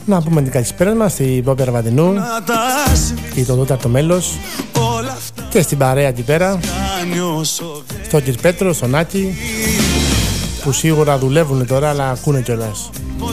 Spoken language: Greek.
Να πούμε την καλησπέρα μας στην Πόπη Αρβαντινού και το τέταρτο μέλος και στην παρέα εκεί πέρα, στον Κυρ Πέτρο, στον Άκη, που σίγουρα δουλεύουν τώρα αλλά ακούνε κιόλας.